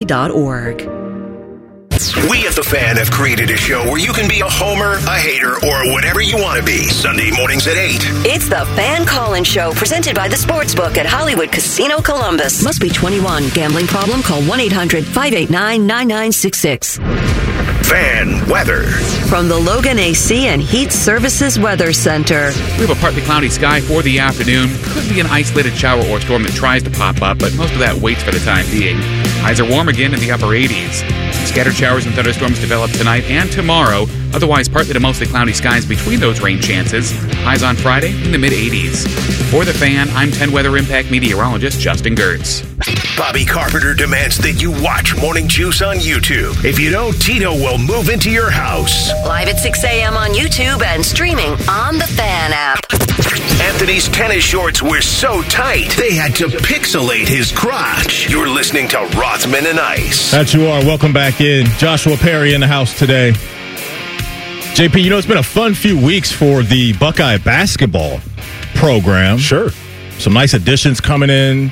www.kfb.org. We at The Fan have created a show where you can be a homer, a hater, or whatever you want to be. Sunday mornings at 8. It's The Fan Call-In Show, presented by the Sportsbook at Hollywood Casino Columbus. Must be 21. Gambling problem? Call 1-800-589-9966. Fan weather. From the Logan AC and Heat Services Weather Center. We have a partly cloudy sky for the afternoon. Could be an isolated shower or storm that tries to pop up, but most of that waits for the time being. Highs are warm again in the upper 80s. Scattered showers and thunderstorms develop tonight and tomorrow. Otherwise, partly to mostly cloudy skies between those rain chances. Highs on Friday in the mid-80s. For The Fan, I'm 10 Weather Impact meteorologist Justin Gertz. Bobby Carpenter demands that you watch Morning Juice on YouTube. If you don't, Tito will move into your house. Live at 6 a.m. on YouTube and streaming on the Fan app. Anthony's tennis shorts were so tight, they had to pixelate his crotch. You're listening to Rothman and Ice. That you are. Welcome back in. Joshua Perry in the house today. JP, you know, it's been a fun few weeks for the Buckeye basketball program. Sure. Some nice additions coming in.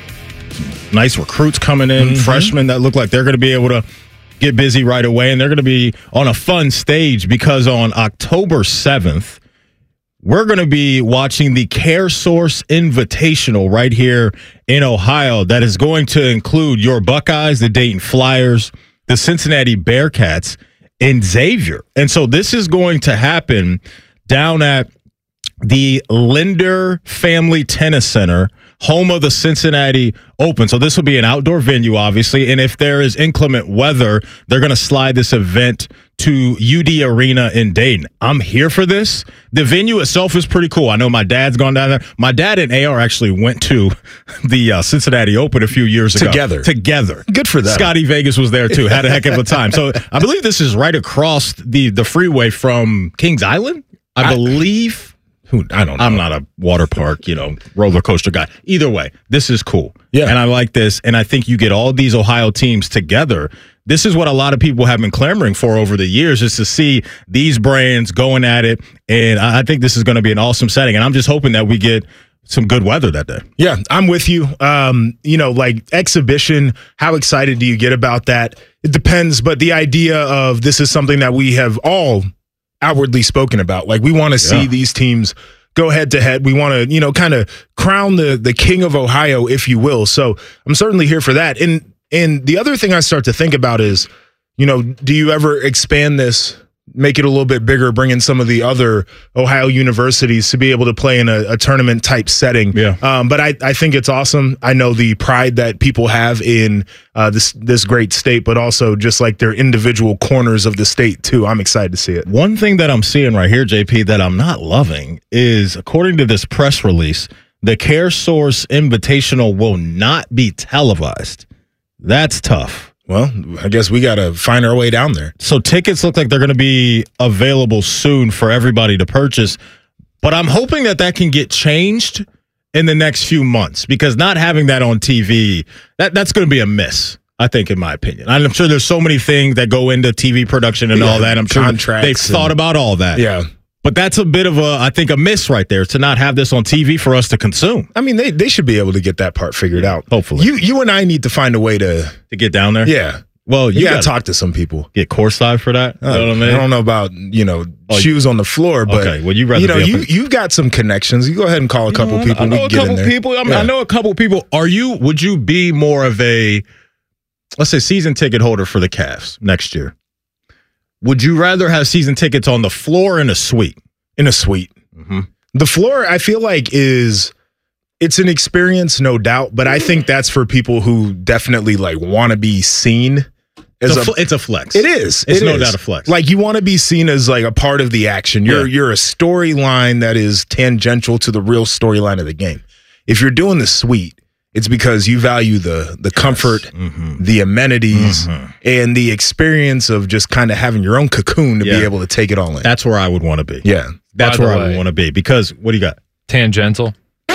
Nice recruits coming in. Freshmen that look like they're going to be able to get busy right away. And they're going to be on a fun stage because on October 7th, we're going to be watching the CareSource Invitational right here in Ohio that is going to include your Buckeyes, the Dayton Flyers, the Cincinnati Bearcats, and Xavier. And so this is going to happen down at the Linder Family Tennis Center, home of the Cincinnati Open. So this will be an outdoor venue, obviously. And if there is inclement weather, they're going to slide this event to UD Arena in Dayton. I'm here for this. The venue itself is pretty cool. I know my dad's gone down there. My dad and AR actually went to the Cincinnati Open a few years ago. Together. Good for them. Scotty Vegas was there, too. Had a heck of a time. So I believe this is right across the freeway from Kings Island, I believe. I don't know. I'm not a water park, roller coaster guy. Either way, this is cool. Yeah. And I like this. And I think you get all these Ohio teams together. This is what a lot of people have been clamoring for over the years, is to see these brands going at it. And I think this is going to be an awesome setting. And I'm just hoping that we get some good weather that day. Yeah, I'm with you. Like exhibition, how excited do you get about that? It depends. But the idea of this is something that we have all outwardly spoken about. Like, we want to see these teams go head to head. We want to, kind of crown the king of Ohio, if you will. So I'm certainly here for that. And the other thing I start to think about is, do you ever expand this, make it a little bit bigger, bring in some of the other Ohio universities to be able to play in a tournament type setting? Yeah. But I think it's awesome. I know the pride that people have in this great state, but also just like their individual corners of the state too. I'm excited to see it. One thing that I'm seeing right here, JP, that I'm not loving is, according to this press release, the CareSource Invitational will not be televised. That's tough. Well, I guess we got to find our way down there. So tickets look like they're going to be available soon for everybody to purchase. But I'm hoping that can get changed in the next few months, because not having that on TV, that's going to be a miss, I think, in my opinion. I'm sure there's so many things that go into TV production and all that. I'm sure they've thought about all that. Yeah. But that's a bit of a miss right there, to not have this on TV for us to consume. I mean, they should be able to get that part figured out. Hopefully. You and I need to find a way to get down there? Yeah. Well, you got to talk to some people. Get courtside for that? You know what I mean? I don't know about, shoes on the floor, but okay. Well, you'd rather you've got some connections. You go ahead and call a couple people. I know a couple people. I know a couple people. Would you be more of a, let's say, season ticket holder for the Cavs next year? Would you rather have season tickets on the floor or in a suite? In a suite. Mm-hmm. The floor, I feel like, it's an experience, no doubt, but I think that's for people who definitely want to be seen. It's a flex. It is. It's no doubt a flex. Like, you want to be seen as a part of the action. You're a storyline that is tangential to the real storyline of the game. If you're doing the suite, it's because you value the comfort, the amenities, and the experience of just kind of having your own cocoon to be able to take it all in. That's where I would want to be. Yeah. That's where I would want to be, because what do you got? Tangential.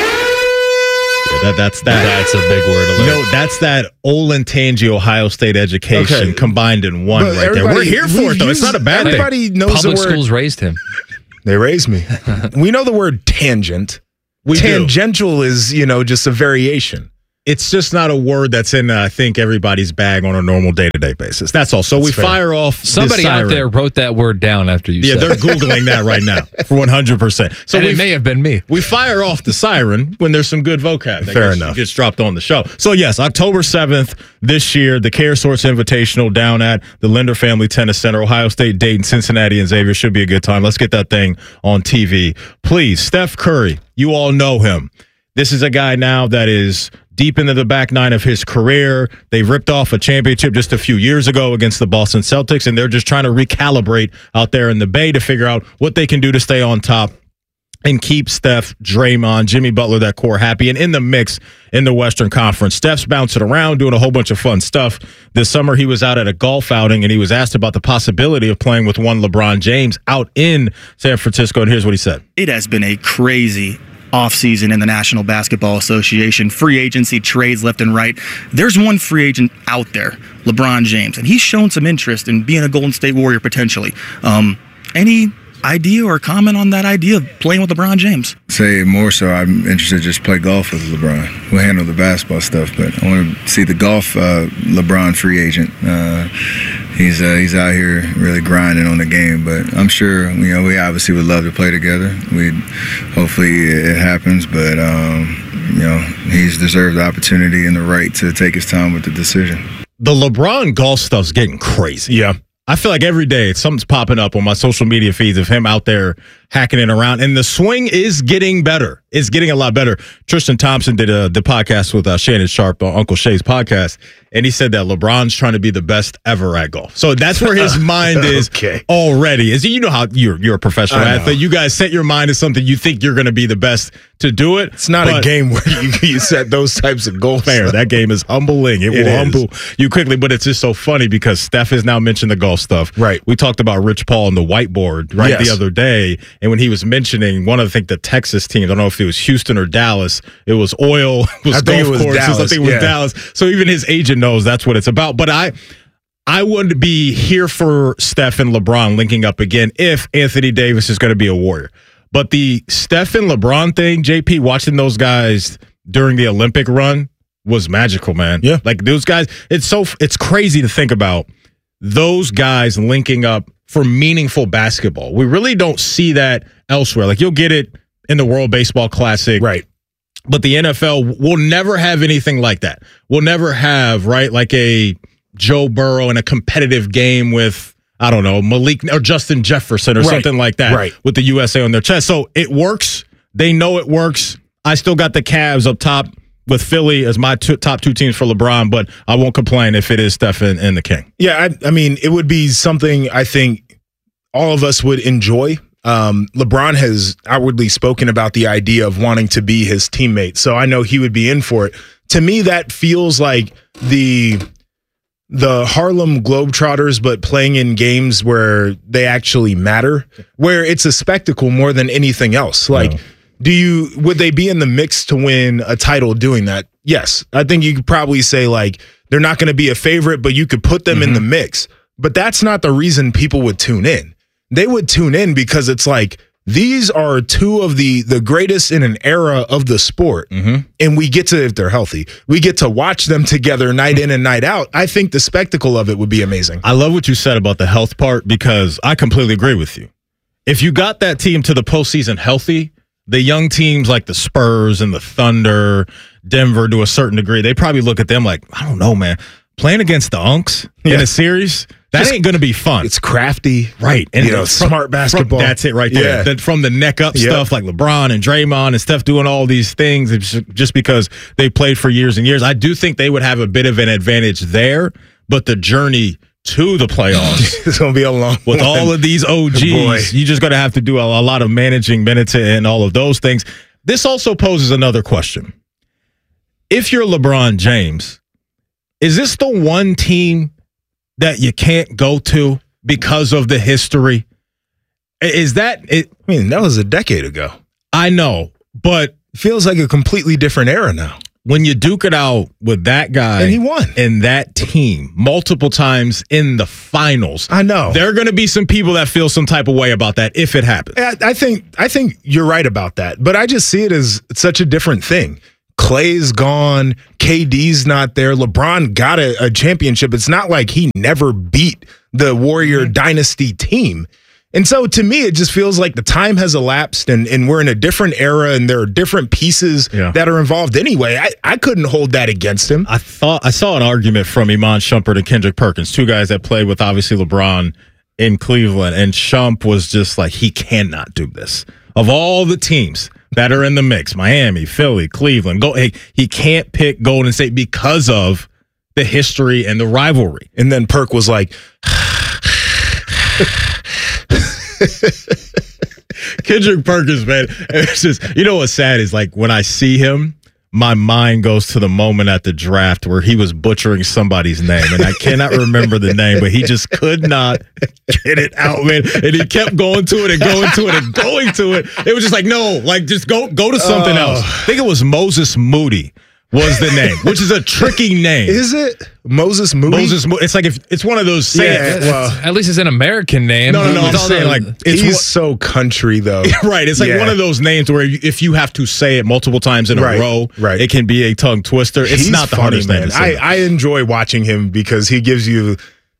Yeah, that's a big word alert. That's that Olin Tangi Ohio State education combined in one right there. We're here for it, though. It's not a bad thing. Everybody knows Public the word. schools raised him. They raised me. We know the word tangent. Tangential is, just a variation. It's just not a word that's in, I think, everybody's bag on a normal day-to-day basis. That's all. So That's we fair. fire off Somebody out there wrote that word down after you said they're it. Googling that right now for 100%. So And it may have been me. We fire off the siren when there's some good vocab that Fair gets, enough. gets dropped on the show. So, yes, October 7th this year, the Care Source Invitational down at the Linder Family Tennis Center, Ohio State, Dayton, Cincinnati, and Xavier. Should be a good time. Let's get that thing on TV. Please, Steph Curry, you all know him. This is a guy now that is deep into the back nine of his career. They ripped off a championship just a few years ago against the Boston Celtics, and they're just trying to recalibrate out there in the Bay to figure out what they can do to stay on top and keep Steph, Draymond, Jimmy Butler, that core happy and in the mix in the Western Conference. Steph's bouncing around, doing a whole bunch of fun stuff. This summer, he was out at a golf outing, and he was asked about the possibility of playing with one LeBron James out in San Francisco, and here's what he said. It has been a crazy offseason in the National Basketball Association. Free agency, trades left and right. There's one free agent out there, LeBron James, and he's shown some interest in being a Golden State Warrior potentially. Any idea or comment on that idea of playing with LeBron James? Say more so, I'm interested to just play golf with LeBron. We'll handle the basketball stuff, but I want to see the golf LeBron free agent. He's out here really grinding on the game, but I'm sure, we obviously would love to play together. Hopefully it happens, but he's deserved the opportunity and the right to take his time with the decision. The LeBron golf stuff's getting crazy. Yeah. I feel like every day something's popping up on my social media feeds of him out there hacking it around, and the swing is getting better. It's getting a lot better. Tristan Thompson did the podcast with Shannon Sharp on Uncle Shay's podcast, and he said that LeBron's trying to be the best ever at golf. So that's where his mind is already. Is you know how you're a professional athlete. You guys set your mind to something you think you're going to be the best to do it. It's not a game where you set those types of goals. Fair. That game is humbling. It will humble you quickly, but it's just so funny because Steph has now mentioned the golf stuff. Right. We talked about Rich Paul and the whiteboard the other day, and when he was mentioning one of the Texas teams, I don't know if it was Houston or Dallas, it was oil, it was golf courses. Dallas. I think it was Dallas. So even his agent knows that's what it's about. But I would be here for Steph and LeBron linking up again if Anthony Davis is going to be a Warrior. But the Steph and LeBron thing, JP, watching those guys during the Olympic run was magical, man. Yeah. Like those guys, it's crazy to think about those guys linking up for meaningful basketball. We really don't see that elsewhere. Like you'll get it in the World Baseball Classic. Right. But the NFL will never have anything like that. We'll never have, like a Joe Burrow in a competitive game with, I don't know, Malik or Justin Jefferson or something like that with the USA on their chest. So it works. They know it works. I still got the Cavs up top with Philly as my top two teams for LeBron, but I won't complain if it is Steph and the King. Yeah, I mean, it would be something I think all of us would enjoy. LeBron has outwardly spoken about the idea of wanting to be his teammate, so I know he would be in for it. To me, that feels like the Harlem Globetrotters, but playing in games where they actually matter, where it's a spectacle more than anything else. Like, would they be in the mix to win a title doing that? Yes. I think you could probably say, like, they're not going to be a favorite, but you could put them in the mix. But that's not the reason people would tune in. They would tune in because it's like, these are two of the greatest in an era of the sport. And we get to, if they're healthy, we get to watch them together night in and night out. I think the spectacle of it would be amazing. I love what you said about the health part because I completely agree with you. If you got that team to the postseason healthy, the young teams like the Spurs and the Thunder, Denver to a certain degree, they probably look at them like, I don't know, man, playing against the Unks in a series, that ain't going to be fun. It's crafty. Right. And smart basketball. That's it right there. Then from the neck up stuff like LeBron and Draymond and Steph doing all these things just because they played for years and years. I do think they would have a bit of an advantage there, but the journey to the playoffs it's going to be a long with one. all of these OGs. You just going to have to do a lot of managing minutes and all of those things. This also poses another question. If you're LeBron James, is this the one team that you can't go to because of the history? Is that it? I mean, that was a decade ago. I know, but it feels like a completely different era now. When you duke it out with that guy and he won and that team multiple times in the finals, I know there are going to be some people that feel some type of way about that if it happens. I think you're right about that, but I just see it as such a different thing. Clay's gone. KD's not there. LeBron got a championship. It's not like he never beat the Warrior Dynasty team. And so to me, it just feels like the time has elapsed and we're in a different era and there are different pieces that are involved anyway. I couldn't hold that against him. I saw an argument from Iman Shumpert and Kendrick Perkins, two guys that played with obviously LeBron in Cleveland. And Shump was just like, he cannot do this. Of all the teams that are in the mix, Miami, Philly, Cleveland, he can't pick Golden State because of the history and the rivalry. And then Perk was like, Kendrick Perkins, man. It's just, you know what's sad is like when I see him, my mind goes to the moment at the draft where he was butchering somebody's name, and I cannot remember the name, but he just could not get it out, man. And he kept going to it and going to it and going to it. It was just like, no, like just go to something else. I think it was Moses Moody was the name, which is a tricky name. Is it Moses Moody? Moses Moody. It's like it's one of those sayings. Well, at least it's an American name. No. I'm saying like he's so country though. Right. It's like one of those names where if you have to say it multiple times in a row, it can be a tongue twister. It's not the hardest name. I enjoy watching him because he gives you.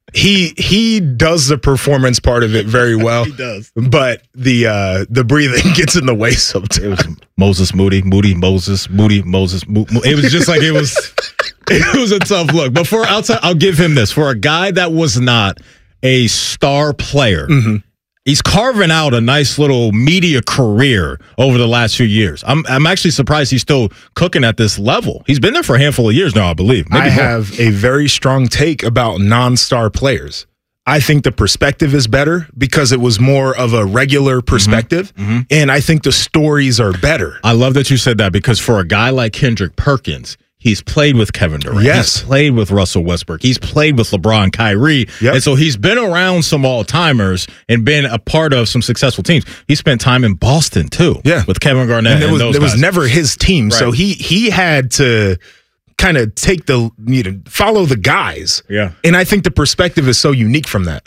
He does the performance part of it very well. He does, but the breathing gets in the way sometimes. It was Moses Moody, Moses Moody, Moses. It was just like it was a tough look. But I'll give him this for a guy that was not a star player. Mm-hmm. He's carving out a nice little media career over the last few years. I'm actually surprised he's still cooking at this level. He's been there for a handful of years now, I believe. I have a very strong take about non-star players. I think the perspective is better because it was more of a regular perspective, and I think the stories are better. I love that you said that because for a guy like Kendrick Perkins, he's played with Kevin Durant. Yes. He's played with Russell Westbrook. He's played with LeBron, Kyrie. Yep. And so he's been around some all-timers and been a part of some successful teams. He spent time in Boston, too, with Kevin Garnett. And it was never his team. Right. So he had to kind of take follow the guys. Yeah. And I think the perspective is so unique from that.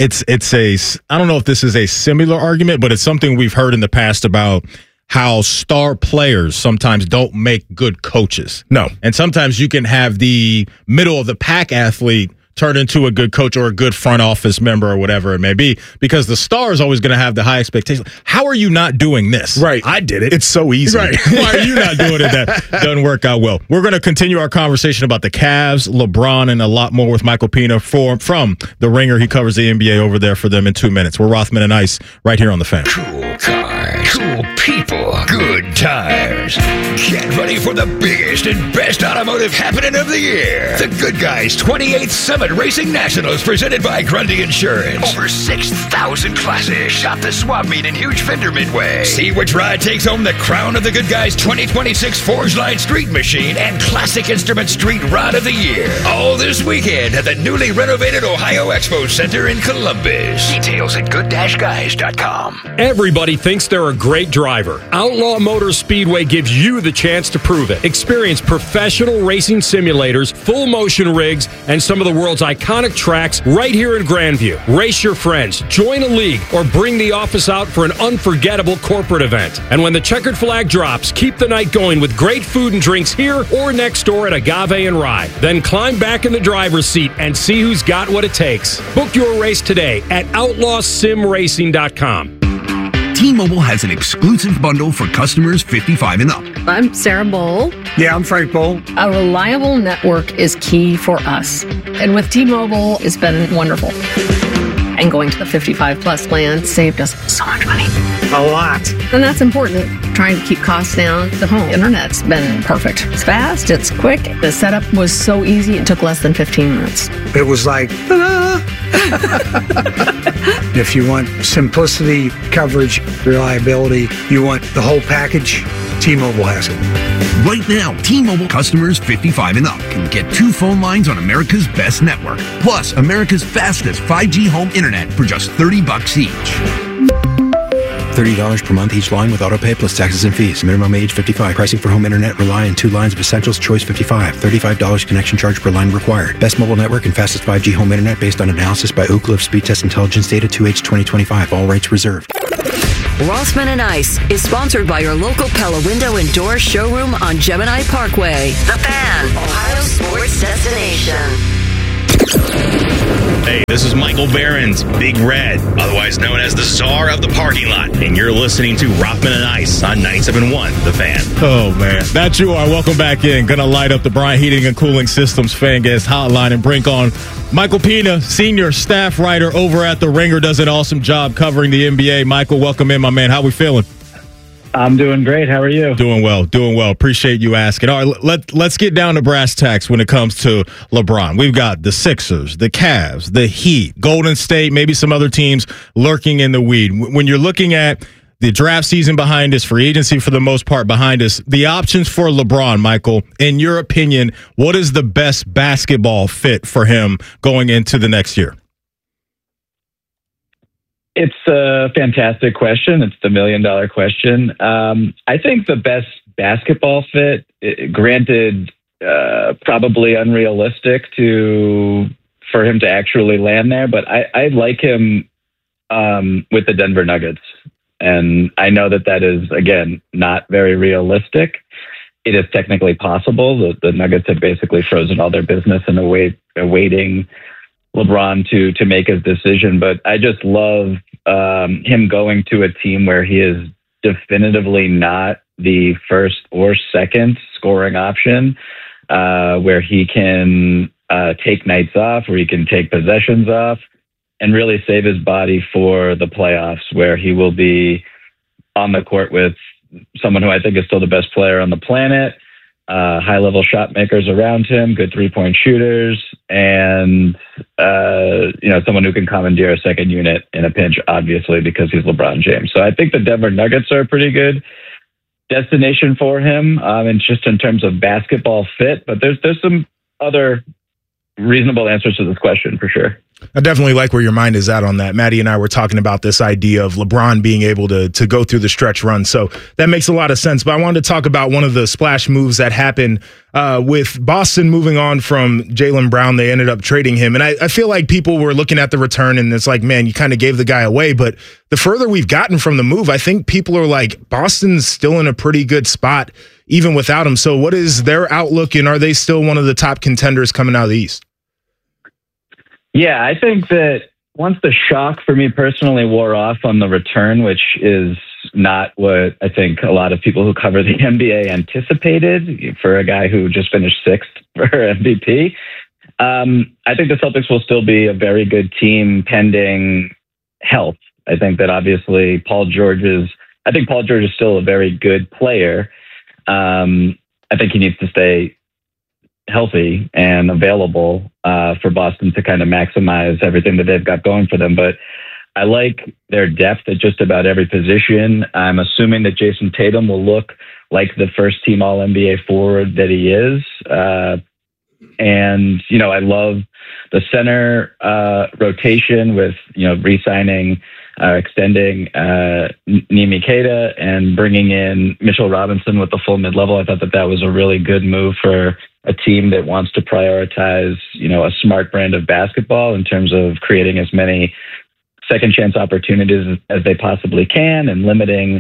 I don't know if this is a similar argument, but it's something we've heard in the past about how star players sometimes don't make good coaches. No. And sometimes you can have the middle of the pack athlete turn into a good coach or a good front office member or whatever it may be, because the star is always going to have the high expectations. How are you not doing this? Right. I did it. It's so easy. Right. Why are you not doing it? That doesn't work out well. We're going to continue our conversation about the Cavs, LeBron, and a lot more with Michael Pina from The Ringer. He covers the NBA over there for them in 2 minutes. We're Rothman and Ice right here on The Fan. Cool cars, cool people, good tires. Get ready for the biggest and best automotive happening of the year. The Good Guys 28th Summit Racing Nationals presented by Grundy Insurance. Over 6,000 classes. Shop the swap meet in Huge Fender Midway. See which ride takes home the crown of the Good Guys 2026 Forge Line Street Machine and Classic Instrument Street Rod of the Year. All this weekend at the newly renovated Ohio Expo Center in Columbus. Details at good-guys.com. Everybody thinks they're a great driver. Outlaw Motors Speedway gives you the chance to prove it. Experience professional racing simulators, full motion rigs, and some of the world's iconic tracks right here in Grandview. Race your friends, join a league, or bring the office out for an unforgettable corporate event. And when the checkered flag drops, keep the night going with great food and drinks here or next door at Agave and Rye. Then climb back in the driver's seat and see who's got what it takes. Book your race today at outlawsimracing.com. T-Mobile has an exclusive bundle for customers 55 and up. I'm Sarah Bowl. Yeah, I'm Frank Bowl. A reliable network is key for us. And with T-Mobile, it's been wonderful. And going to the 55 plus plan saved us so much money. A lot. And that's important. Trying to keep costs down. The home internet's been perfect. It's fast, it's quick. The setup was so easy, it took less than 15 minutes. It was like, ta-da! If you want simplicity, coverage, reliability, you want the whole package, T-Mobile has it. Right now, T-Mobile customers 55 and up can get 2 phone lines on America's best network, plus America's fastest 5G home internet for just $30 each. $30 per month each line with autopay plus taxes and fees. Minimum age 55. Pricing for home internet rely on 2 lines of Essentials Choice 55. $35 connection charge per line required. Best mobile network and fastest 5G home internet based on analysis by Ookla of Speed Test Intelligence Data 2H 2025. All rights reserved. Rothman and Ice is sponsored by your local Pella Window and Door showroom on Gemini Parkway. The Fan, Ohio sports destination. Hey, this is Michael Behrens, Big Red, otherwise known as the czar of the parking lot, and you're listening to Rothman and Ice on 97.1 The Fan. Oh, man. That you are. Welcome back in. Gonna light up the Bryant Heating and Cooling Systems fan guest hotline and bring on Michael Pina, senior staff writer over at The Ringer, does an awesome job covering the NBA. Michael, welcome in, my man. How we feeling? I'm doing great. How are you? Doing well. Appreciate you asking. All right, let's get down to brass tacks when it comes to LeBron. We've got the Sixers, the Cavs, the Heat, Golden State, maybe some other teams lurking in the weed. When you're looking at the draft season behind us, free agency for the most part behind us, the options for LeBron, Michael, in your opinion, what is the best basketball fit for him going into the next year? It's a fantastic question. It's the $1 million question. I think the best basketball fit, granted, probably unrealistic for him to actually land there, but I like him with the Denver Nuggets. And I know that is, again, not very realistic. It is technically possible. The Nuggets have basically frozen all their business and awaiting LeBron to make his decision, but I just love him going to a team where he is definitively not the first or second scoring option, where he can take nights off, where he can take possessions off, and really save his body for the playoffs, where he will be on the court with someone who I think is still the best player on the planet, high-level shot makers around him, good three-point shooters, and someone who can commandeer a second unit in a pinch, obviously, because he's LeBron James. So I think the Denver Nuggets are a pretty good destination for him, and just in terms of basketball fit. But there's some other reasonable answers to this question for sure. I definitely like where your mind is at on that. Maddie and I were talking about this idea of LeBron being able to go through the stretch run. So that makes a lot of sense. But I wanted to talk about one of the splash moves that happened with Boston moving on from Jaylen Brown. They ended up trading him. And I feel like people were looking at the return and it's like, man, you kind of gave the guy away. But the further we've gotten from the move, I think people are like, Boston's still in a pretty good spot even without him. So what is their outlook, and are they still one of the top contenders coming out of the East? Yeah, I think that once the shock for me personally wore off on the return, which is not what I think a lot of people who cover the NBA anticipated for a guy who just finished sixth for MVP, I think the Celtics will still be a very good team pending health. I think that obviously Paul George is still a very good player. I think he needs to stay healthy and available for Boston to kind of maximize everything that they've got going for them. But I like their depth at just about every position. I'm assuming that Jason Tatum will look like the first team All-NBA forward that he is. And, I love the center rotation with, re-signing, extending Nimi Keita and bringing in Mitchell Robinson with the full mid-level. I thought that was a really good move for a team that wants to prioritize, a smart brand of basketball in terms of creating as many second chance opportunities as they possibly can and limiting,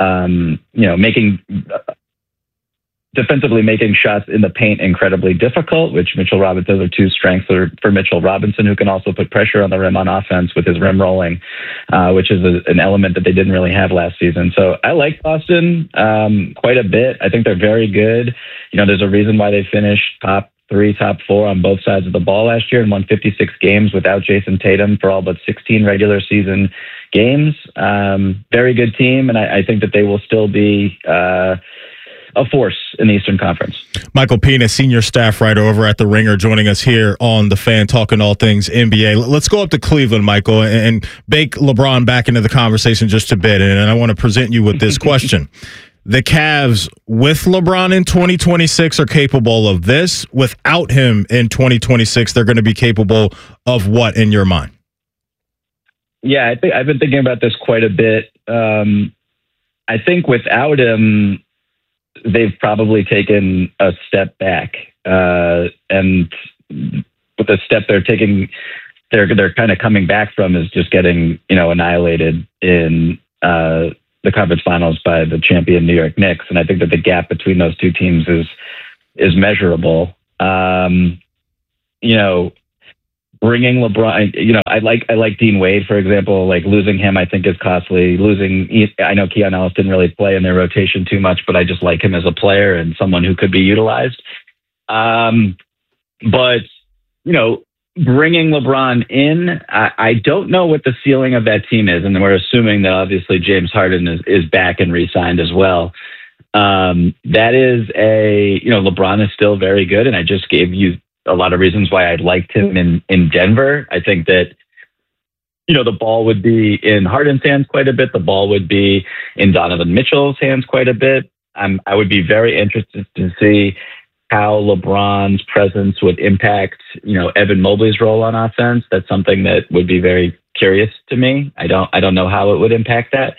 defensively making shots in the paint incredibly difficult, which Mitchell Robinson, those are two strengths for Mitchell Robinson, who can also put pressure on the rim on offense with his rim rolling, which is an element that they didn't really have last season. So I like Boston quite a bit. I think they're very good. There's a reason why they finished top 3, top 4 on both sides of the ball last year and won 56 games without Jason Tatum for all but 16 regular season games. Very good team, and I think that they will still be a force in the Eastern Conference. Michael Pina, senior staff writer over at The Ringer, joining us here on The Fan, talking all things NBA. Let's go up to Cleveland, Michael, and bake LeBron back into the conversation just a bit. And I want to present you with this question. The Cavs with LeBron in 2026 are capable of this. Without him in 2026, they're going to be capable of what in your mind? Yeah, I think I've been thinking about this quite a bit. I think without him, they've probably taken a step back, and with the step they're taking, they're kind of coming back from is just getting annihilated in the conference finals by the champion New York Knicks. And I think that the gap between those two teams is measurable. Bringing LeBron, I like Dean Wade, for example. Like, losing him, I think, is costly. I know Keon Ellis didn't really play in their rotation too much, but I just like him as a player and someone who could be utilized. But bringing LeBron in, I don't know what the ceiling of that team is, and we're assuming that obviously James Harden is back and re-signed as well. That is LeBron is still very good, and I just gave you a lot of reasons why I liked him in Denver. I think that, the ball would be in Harden's hands quite a bit. The ball would be in Donovan Mitchell's hands quite a bit. I would be very interested to see how LeBron's presence would impact, Evan Mobley's role on offense. That's something that would be very curious to me. I don't know how it would impact that.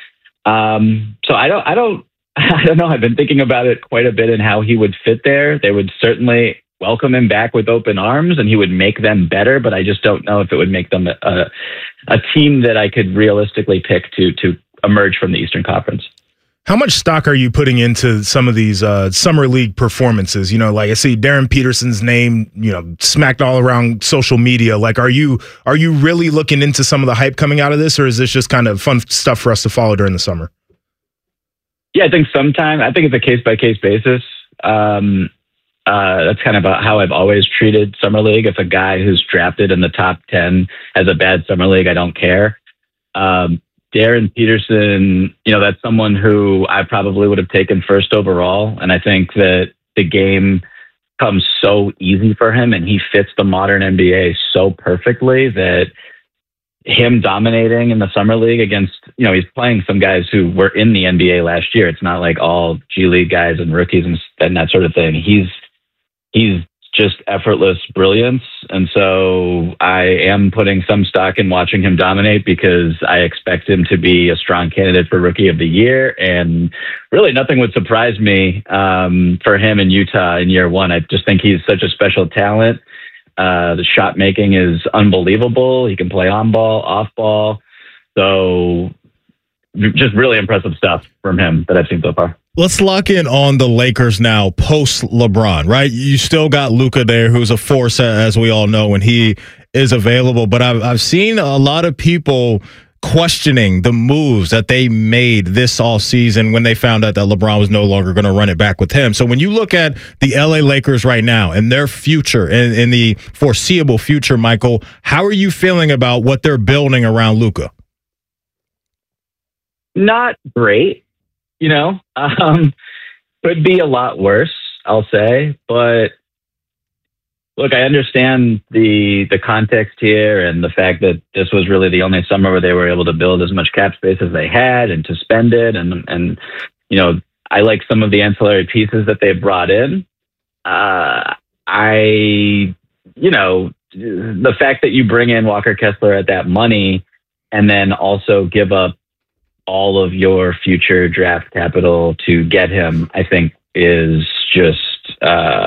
So I don't know. I've been thinking about it quite a bit and how he would fit there. They would certainly welcome him back with open arms, and he would make them better, but I just don't know if it would make them a team that I could realistically pick to emerge from the Eastern Conference. How much stock are you putting into some of these summer league performances? Like, I see Darren Peterson's name, smacked all around social media. Like, are you really looking into some of the hype coming out of this, or is this just kind of fun stuff for us to follow during the summer? Yeah, I think it's a case-by-case basis. That's kind of how I've always treated Summer League. If a guy who's drafted in the top 10 has a bad Summer League, I don't care. Darren Peterson, that's someone who I probably would have taken first overall. And I think that the game comes so easy for him, and he fits the modern NBA so perfectly that him dominating in the Summer League against, he's playing some guys who were in the NBA last year. It's not like all G League guys and rookies and that sort of thing. He's just effortless brilliance. And so I am putting some stock in watching him dominate, because I expect him to be a strong candidate for Rookie of the Year. And really nothing would surprise me for him in Utah in year one. I just think he's such a special talent. The shot making is unbelievable. He can play on ball, off ball. So just really impressive stuff from him that I've seen so far. Let's lock in on the Lakers now, post LeBron, right? You still got Luka there, who's a force, as we all know, when he is available. But I've seen a lot of people questioning the moves that they made this offseason when they found out that LeBron was no longer going to run it back with him. So when you look at the LA Lakers right now and their future, in the foreseeable future, Michael, how are you feeling about what they're building around Luka? Not great. Could be a lot worse, I'll say. But look, I understand the context here and the fact that this was really the only summer where they were able to build as much cap space as they had and to spend it. And I like some of the ancillary pieces that they brought in. The fact that you bring in Walker Kessler at that money and then also give up all of your future draft capital to get him, I think is just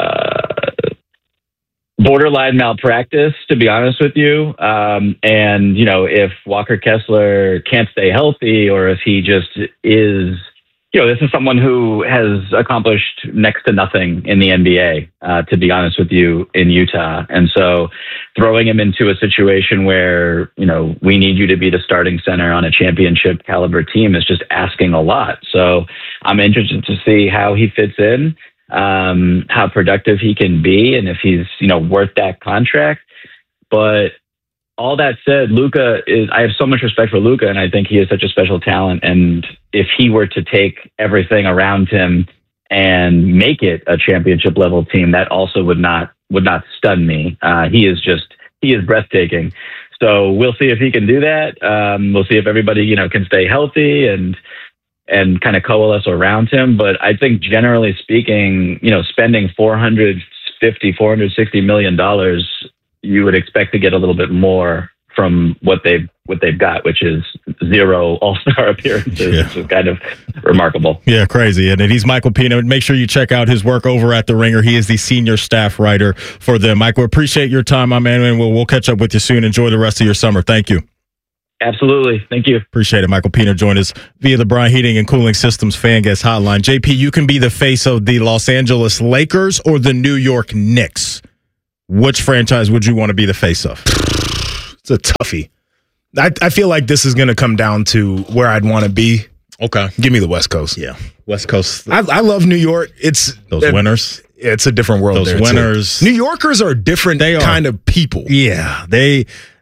borderline malpractice, to be honest with you. If Walker Kessler can't stay healthy, or if he just is, this is someone who has accomplished next to nothing in the NBA, to be honest with you, in Utah. And so throwing him into a situation where, we need you to be the starting center on a championship caliber team is just asking a lot. So I'm interested to see how he fits in, how productive he can be, and if he's, worth that contract. But all that said, I have so much respect for Luka, and I think he is such a special talent. And if he were to take everything around him and make it a championship level team, that also would not stun me. He is breathtaking. So we'll see if he can do that. We'll see if everybody, can stay healthy and kind of coalesce around him. But I think generally speaking, spending $460 million, you would expect to get a little bit more from what they've got, which is 0 All-Star appearances, which is kind of remarkable. Yeah, crazy. And he's Michael Pina. Make sure you check out his work over at The Ringer. He is the senior staff writer for them. Michael, appreciate your time, my man, and we'll catch up with you soon. Enjoy the rest of your summer. Thank you. Absolutely. Thank you. Appreciate it. Michael Pina joined us via the Bryant Heating and Cooling Systems fan guest hotline. JP, you can be the face of the Los Angeles Lakers or the New York Knicks. Which franchise would you want to be the face of? It's a toughie. I feel like this is going to come down to where I'd want to be. Okay. Give me the West Coast. Yeah. West Coast. I love New York. It's those winners. It's a different world. Those there winners. Too. New Yorkers are different kind of people. Yeah. They're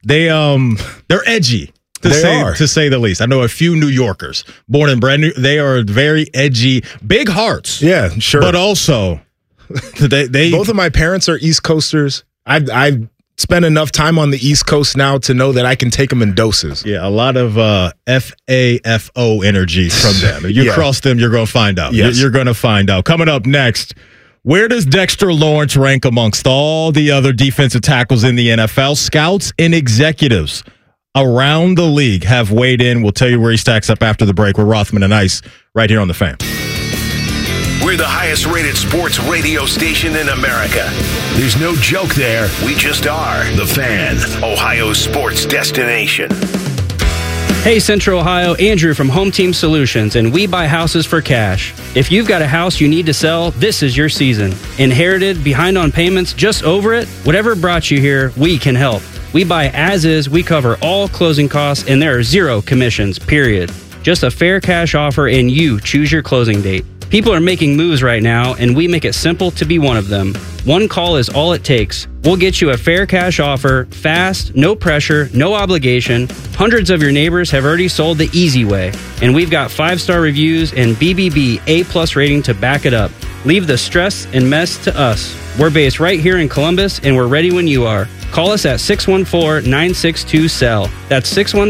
edgy. To say the least. I know a few New Yorkers, born and bred. They are very edgy, big hearts. Yeah, sure. But also, they both of my parents are East Coasters. I spent enough time on the East Coast now to know that I can take them in doses. Yeah, a lot of FAFO energy from them. You cross them, you're going to find out. Yes. You're going to find out. Coming up next, where does Dexter Lawrence rank amongst all the other defensive tackles in the NFL? Scouts and executives around the league have weighed in. We'll tell you where he stacks up after the break. We're Rothman and Ice right here on The Fan. We're the highest rated sports radio station in America. There's no joke there. We just are. The Fan, Ohio's sports destination. Hey, Central Ohio, Andrew from Home Team Solutions, and we buy houses for cash. If you've got a house you need to sell, this is your season. Inherited, behind on payments, just over it? Whatever brought you here, we can help. We buy as is, we cover all closing costs, and there are zero commissions, period. Just a fair cash offer, and you choose your closing date. People are making moves right now, and we make it simple to be one of them. One call is all it takes. We'll get you a fair cash offer, fast, no pressure, no obligation. Hundreds of your neighbors have already sold the easy way, and we've got 5-star reviews and BBB A+ rating to back it up. Leave the stress and mess to us. We're based right here in Columbus, and we're ready when you are. Call us at 614-962-SELL. That's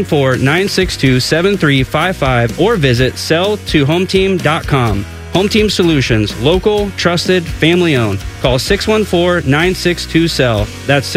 614-962-7355 or visit selltohometeam.com. Home Team Solutions, local, trusted, family-owned. Call 614-962-SELL. That's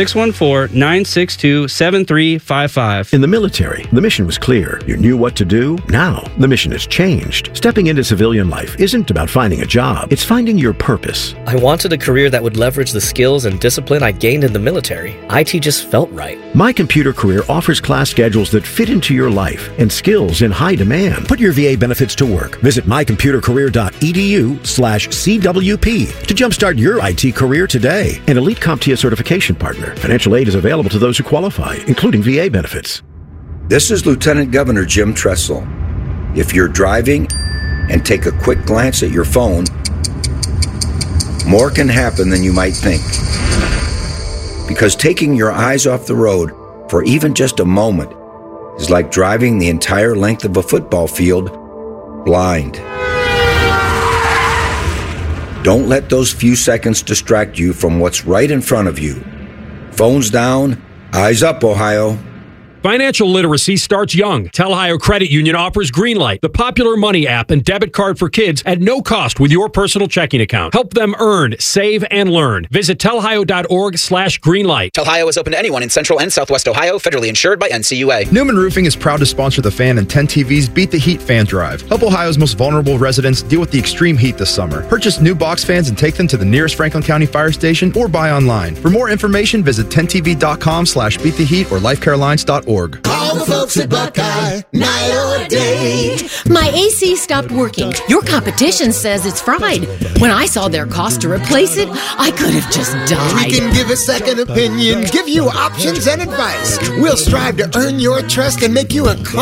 614-962-7355. In the military, the mission was clear. You knew what to do. Now, the mission has changed. Stepping into civilian life isn't about finding a job. It's finding your purpose. I wanted a career that would leverage the skills and discipline I gained in the military. IT just felt right. My Computer Career offers class schedules that fit into your life and skills in high demand. Put your VA benefits to work. Visit mycomputercareer.edu/CWP to jumpstart your IT career today. An Elite CompTIA certification partner. Financial aid is available to those who qualify, including VA benefits. This is Lieutenant Governor Jim Tressel. If you're driving and take a quick glance at your phone, more can happen than you might think. Because taking your eyes off the road for even just a moment is like driving the entire length of a football field blind. Don't let those few seconds distract you from what's right in front of you. Phones down, eyes up, Ohio. Financial literacy starts young. Tel Ohio Credit Union offers Greenlight, the popular money app and debit card for kids at no cost with your personal checking account. Help them earn, save, and learn. Visit telohio.org/greenlight. Tel Ohio is open to anyone in Central and Southwest Ohio, federally insured by NCUA. Newman Roofing is proud to sponsor The Fan and 10 TV's Beat the Heat Fan Drive. Help Ohio's most vulnerable residents deal with the extreme heat this summer. Purchase new box fans and take them to the nearest Franklin County fire station or buy online. For more information, visit 10tv.com/beattheheat or lifecarelines.org. Call the folks at Buckeye, night or day. My AC stopped working. Your competition says it's fried. When I saw their cost to replace it, I could have just died. We can give a second opinion, give you options and advice. We'll strive to earn your trust and make you a